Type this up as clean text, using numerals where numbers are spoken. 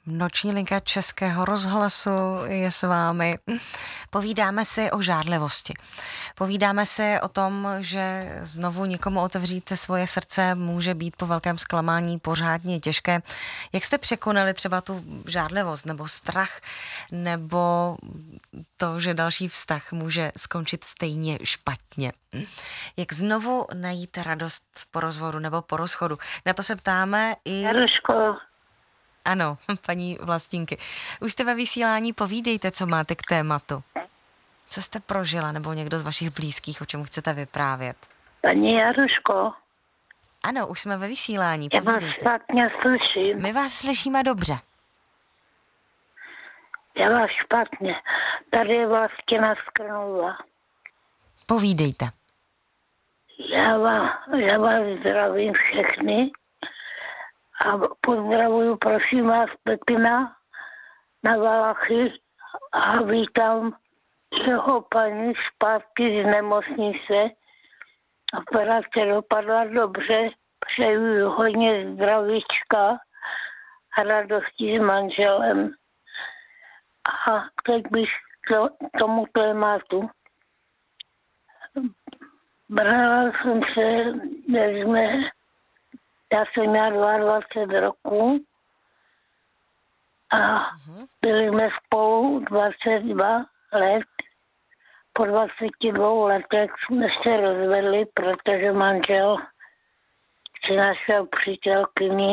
Noční linka Českého rozhlasu je s vámi. Povídáme si o žárlivosti. Povídáme si o tom, že znovu někomu otevřít svoje srdce může být po velkém zklamání pořádně těžké. Jak jste překonali třeba tu žárlivost nebo strach, nebo to, že další vztah může skončit stejně špatně? Jak znovu najít radost po rozvodu nebo po rozchodu? Na to se ptáme i... Jaruško, Ano, paní Vlastínky. Už jste ve vysílání, povídejte, co máte k tématu. Co jste prožila, nebo někdo z vašich blízkých, o čem chcete vyprávět? paní Jaruško, Ano, už jsme ve vysílání, já vás povídejte. špatně slyším. My vás slyšíme dobře. Já vás špatně. Tady je Vlastina Skrnova. Povídejte. Já vás zdravím všechny a pozdravuju, prosím vás, Pepina na Valachy a vítám jeho paní zpátky z nemocnice. Operace dopadla dobře, přeju hodně zdravíčka a radosti s manželem. A teď bych k tomu tématu. Brala jsem se, já jsem měla 22 roků a byli jsme spolu 22 let. Po 22 letech jsme se rozvedli, protože manžel si našel přítelkyni